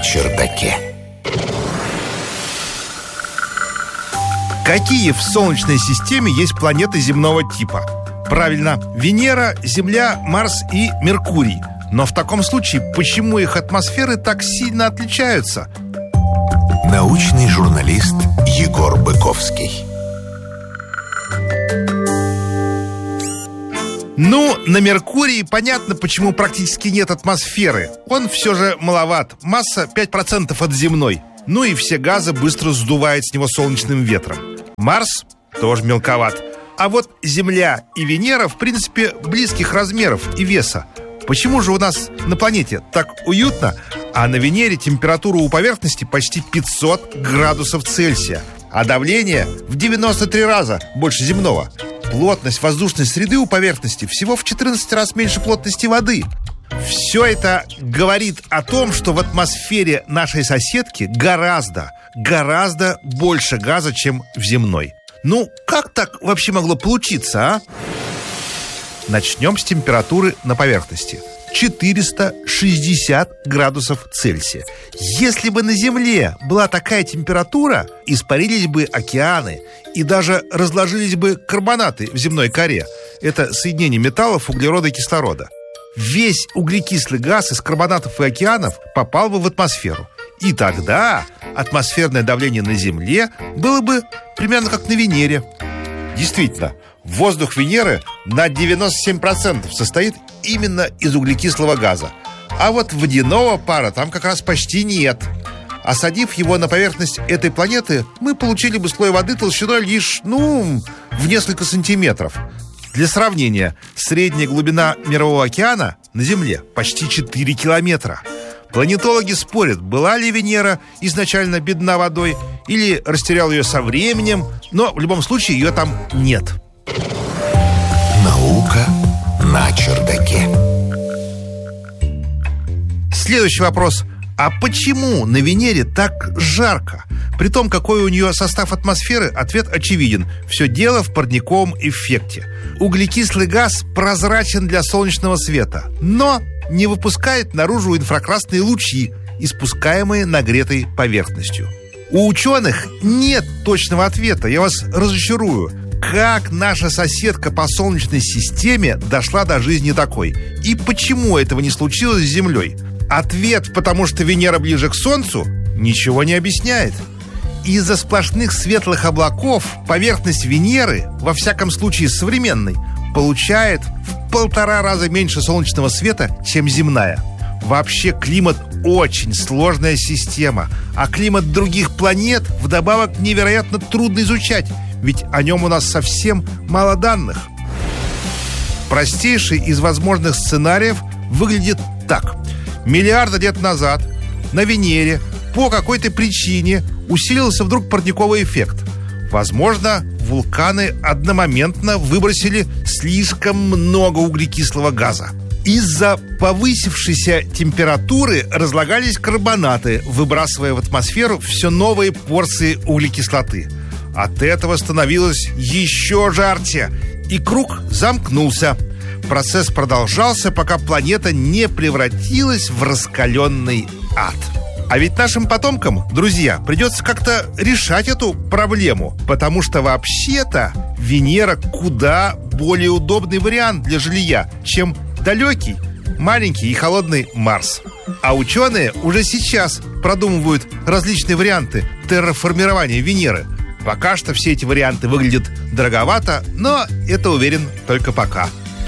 чердаке. Какие в Солнечной системе есть планеты земного типа? Правильно, Венера, Земля, Марс и Меркурий. Но в таком случае, почему их атмосферы так сильно отличаются? Научный журналист Егор Быковский. Ну, на Меркурии понятно, почему практически нет атмосферы. Он все же маловат. Масса 5% от земной. Ну и все газы быстро сдувает с него солнечным ветром. Марс тоже мелковат. А вот Земля и Венера, в принципе, близких размеров и веса. Почему же у нас на планете так уютно, а на Венере температура у поверхности почти 500 градусов Цельсия, а давление в 93 раза больше земного? Плотность воздушной среды у поверхности всего в 14 раз меньше плотности воды. Все это говорит о том, что в атмосфере нашей соседки гораздо больше газа, чем в земной. Ну, как так вообще могло получиться, а? Начнем с температуры на поверхности. 460 градусов Цельсия. Если бы на Земле была такая температура, испарились бы океаны и даже разложились бы карбонаты в земной коре. Это соединение металлов, углерода и кислорода. Весь углекислый газ из карбонатов и океанов попал бы в атмосферу. И тогда атмосферное давление на Земле было бы примерно как на Венере. Действительно, воздух Венеры на 97% состоит именно из углекислого газа. А вот водяного пара там как раз почти нет. Осадив его на поверхность этой планеты, мы получили бы слой воды толщиной лишь, в несколько сантиметров. Для сравнения, средняя глубина Мирового океана на Земле почти 4 километра. Планетологи спорят, была ли Венера изначально бедна водой или растерял ее со временем, но в любом случае ее там нет. Наука на чердаке. Следующий вопрос. А почему на Венере так жарко? При том, какой у нее состав атмосферы, ответ очевиден. Все дело в парниковом эффекте. Углекислый газ прозрачен для солнечного света, но не выпускает наружу инфракрасные лучи, испускаемые нагретой поверхностью. У ученых нет точного ответа, я вас разочарую. Как наша соседка по Солнечной системе дошла до жизни такой? И почему этого не случилось с Землей? Ответ, потому что Венера ближе к Солнцу, ничего не объясняет. Из-за сплошных светлых облаков поверхность Венеры, во всяком случае современной, получает в 1,5 раза меньше солнечного света, чем земная. Вообще климат очень сложная система, а климат других планет вдобавок невероятно трудно изучать, ведь о нем у нас совсем мало данных. Простейший из возможных сценариев выглядит так. Миллиарды лет назад на Венере по какой-то причине усилился вдруг парниковый эффект. Возможно, вулканы одномоментно выбросили слишком много углекислого газа. Из-за повысившейся температуры разлагались карбонаты, выбрасывая в атмосферу все новые порции углекислоты. От этого становилось еще жарче, и круг замкнулся. Процесс продолжался, пока планета не превратилась в раскаленный ад. А ведь нашим потомкам, друзья, придется как-то решать эту проблему, потому что вообще-то Венера куда более удобный вариант для жилья, чем далекий, маленький и холодный Марс. А ученые уже сейчас продумывают различные варианты терраформирования Венеры. Пока что все эти варианты выглядят дороговато, но это, уверен, только пока.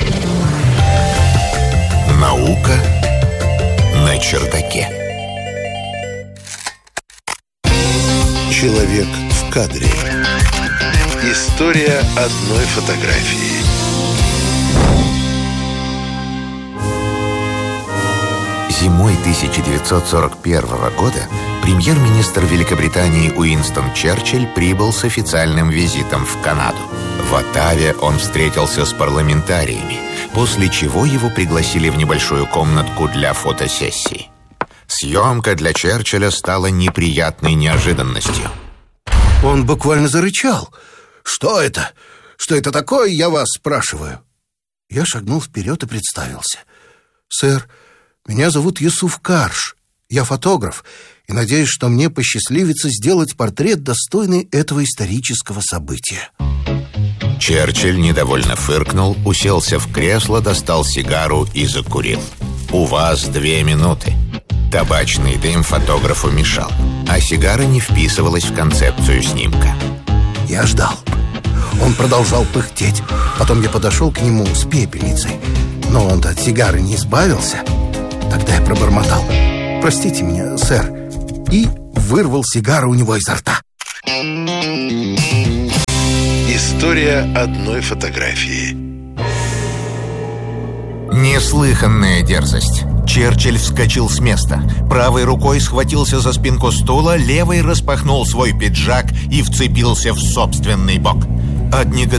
Наука на чердаке. Человек в кадре. История одной фотографии. Зимой 1941 года премьер-министр Великобритании Уинстон Черчилль прибыл с официальным визитом в Канаду. В Оттаве он встретился с парламентариями, после чего его пригласили в небольшую комнатку для фотосессии. Съемка для Черчилля стала неприятной неожиданностью. Он буквально зарычал. «Что это? Что это такое, я вас спрашиваю?» Я шагнул вперед и представился. «Сэр, меня зовут Юсуф Карш. Я фотограф и надеюсь, что мне посчастливится сделать портрет, достойный этого исторического события. Черчилль недовольно фыркнул, уселся в кресло, достал сигару и закурил. «У вас 2 минуты». Табачный дым фотографу мешал, а сигара не вписывалась в концепцию снимка. Я ждал. Он продолжал пыхтеть. Потом я подошел к нему с пепельницей. Но он-то от сигары не избавился. Тогда я пробормотал: «Простите меня, сэр», и вырвал сигару у него изо рта. История одной фотографии. Неслыханная дерзость. Черчилль вскочил с места. Правой рукой схватился за спинку стула, левой распахнул свой пиджак и вцепился в собственный бок. От негодования